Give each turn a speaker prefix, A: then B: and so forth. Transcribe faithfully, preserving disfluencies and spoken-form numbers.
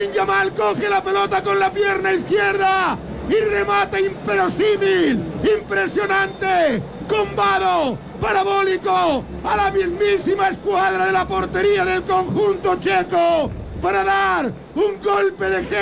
A: Yamal coge la pelota con la pierna izquierda y remata imperosímil, impresionante, combado, parabólico, a la mismísima escuadra de la portería del conjunto checo para dar un golpe de genio.